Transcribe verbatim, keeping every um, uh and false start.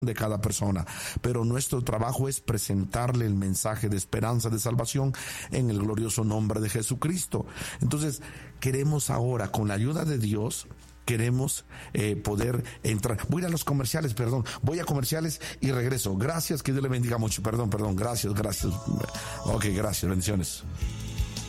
de cada persona, pero nuestro trabajo es presentarle el mensaje de esperanza, de salvación en el glorioso nombre de Jesucristo. Entonces, queremos ahora, con la ayuda de Dios, queremos eh, poder entrar. Voy a ir a los comerciales, perdón, voy a comerciales y regreso. Gracias, que Dios le bendiga mucho, perdón, perdón, gracias, gracias. Ok, gracias, bendiciones.